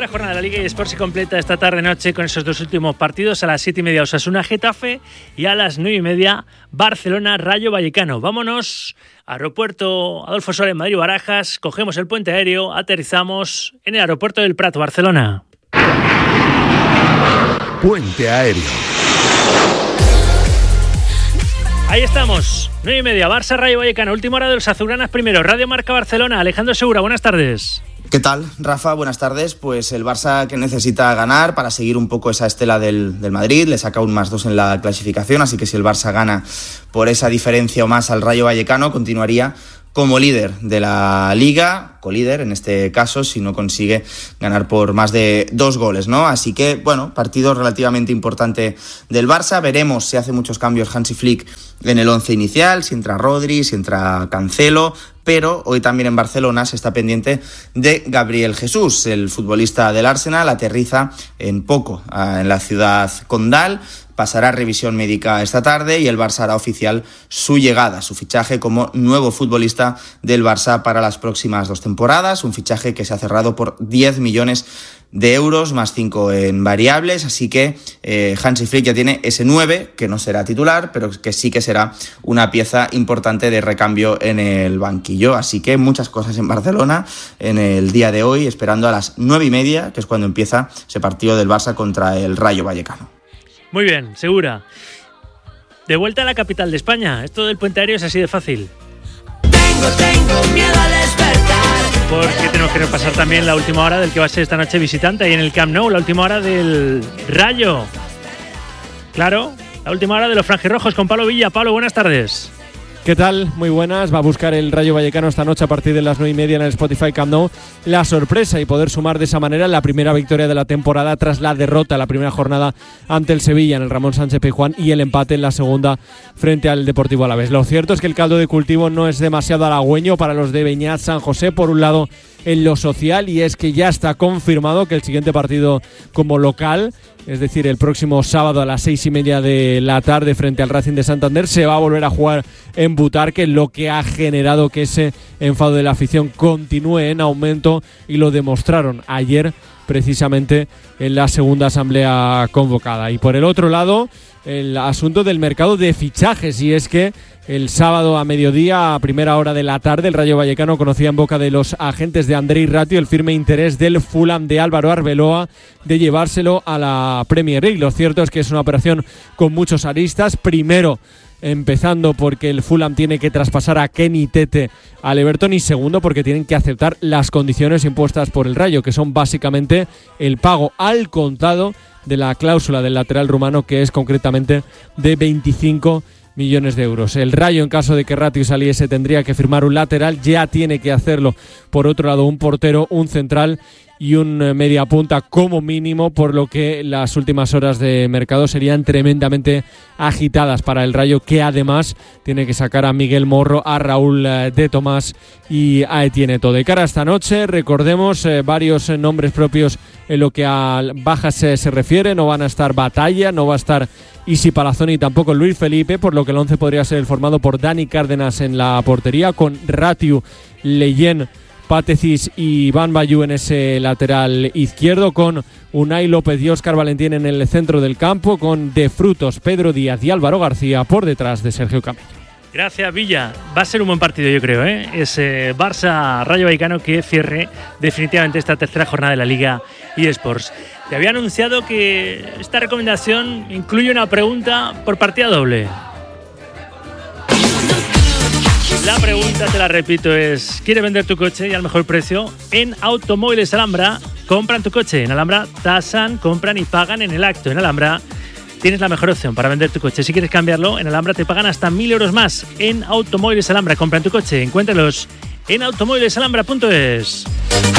tercera jornada de la Liga eSports se completa esta tarde-noche con esos dos últimos partidos. A las 7:30 Osasuna-Getafe y a las 9:30 Barcelona-Rayo Vallecano. Vámonos, aeropuerto Adolfo Suárez, Madrid-Barajas, cogemos el puente aéreo, aterrizamos en el aeropuerto del Prat, Barcelona. Puente aéreo. Ahí estamos, 9:30, Barça-Rayo Vallecano, última hora de los azulgranas primero. Radio Marca Barcelona, Alejandro Segura, buenas tardes. ¿Qué tal, Rafa? Buenas tardes. Pues el Barça, que necesita ganar para seguir un poco esa estela del Madrid, le saca un +2 en la clasificación, así que si el Barça gana por esa diferencia o más al Rayo Vallecano, continuaría como líder de la Liga, colíder en este caso, si no consigue ganar por más de 2 goles, ¿no? Así que, bueno, partido relativamente importante del Barça. Veremos si hace muchos cambios Hansi Flick en el 11 inicial, si entra Rodri, si entra Cancelo, pero hoy también en Barcelona se está pendiente de Gabriel Jesús, el futbolista del Arsenal, aterriza en poco en la ciudad condal, pasará revisión médica esta tarde y el Barça hará oficial su llegada, su fichaje como nuevo futbolista del Barça para las próximas 2 temporadas, un fichaje que se ha cerrado por 10 millones de euros más 5 en variables, así que Hansi Flick ya tiene ese 9 que no será titular, pero que sí que será una pieza importante de recambio en el banquillo, así que muchas cosas en Barcelona en el día de hoy, esperando a las 9:30, que es cuando empieza ese partido del Barça contra el Rayo Vallecano. Muy bien, Segura. De vuelta a la capital de España. Esto del puente aéreo es así de fácil. Tengo miedo al despertar. Porque tenemos que repasar también la última hora del que va a ser esta noche visitante ahí en el Camp Nou, la última hora del Rayo. Claro, la última hora de los franjirrojos con Pablo Villa. Pablo, buenas tardes. ¿Qué tal? Muy buenas. Va a buscar el Rayo Vallecano esta noche a partir de las 9:30 en el Spotify Camp Nou la sorpresa y poder sumar de esa manera la primera victoria de la temporada tras la derrota la primera jornada ante el Sevilla en el Ramón Sánchez Pizjuán y el empate en la segunda frente al Deportivo Alavés. Lo cierto es que el caldo de cultivo no es demasiado halagüeño para los de Beñat San José, por un lado en lo social, y es que ya está confirmado que el siguiente partido como local, es decir, el próximo sábado a las 6:30 de la tarde frente al Racing de Santander, se va a volver a jugar en Butarque, lo que ha generado que ese enfado de la afición continúe en aumento, y lo demostraron ayer precisamente en la segunda asamblea convocada. Y por el otro lado, el asunto del mercado de fichajes, y es que el sábado a mediodía, a primera hora de la tarde, el Rayo Vallecano conocía en boca de los agentes de Andrei Ratio el firme interés del Fulham de Álvaro Arbeloa de llevárselo a la Premier League. Lo cierto es que es una operación con muchos aristas. Primero, empezando porque el Fulham tiene que traspasar a Kenny Tete al Everton, y segundo porque tienen que aceptar las condiciones impuestas por el Rayo, que son básicamente el pago al contado de la cláusula del lateral rumano, que es concretamente de 25 millones de euros. El Rayo, en caso de que Ratio saliese, tendría que firmar un lateral, ya tiene que hacerlo por otro lado un portero, un central y un mediapunta como mínimo, por lo que las últimas horas de mercado serían tremendamente agitadas para el Rayo, que además tiene que sacar a Miguel Morro, a Raúl de Tomás y a Etienne Eto'o. De cara a esta noche, recordemos varios nombres propios en lo que a bajas se refiere. No van a estar Batalla, no va a estar Isi Palazón y tampoco Luis Felipe, por lo que el 11 podría ser formado por Dani Cárdenas en la portería, con Ratio, Leyen, Patecis y Iván Bayú en ese lateral izquierdo, con Unai López y Óscar Valentín en el centro del campo, con De Frutos, Pedro Díaz y Álvaro García por detrás de Sergio Camello. Gracias, Villa. Va a ser un buen partido, yo creo, ¿eh? Ese Barça-Rayo Vallecano que cierre definitivamente esta tercera jornada de la Liga eSports. Te había anunciado que esta recomendación incluye una pregunta por partida doble. La pregunta, te la repito, es: ¿quieres vender tu coche y al mejor precio? En Automóviles Alhambra compran tu coche. En Alhambra tasan, compran y pagan en el acto. En Alhambra tienes la mejor opción para vender tu coche. Si quieres cambiarlo, en Alhambra te pagan hasta 1.000 euros más. En Automóviles Alhambra compran tu coche. Encuéntralos en automóvilesalhambra.es.